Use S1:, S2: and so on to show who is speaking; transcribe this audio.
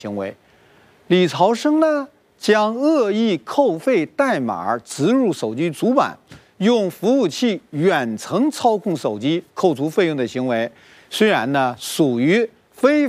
S1: 行为。李朝生呢，将恶意扣费代码植入手机主板，用服务器远程操控手机扣除费用的行为，虽然呢属于非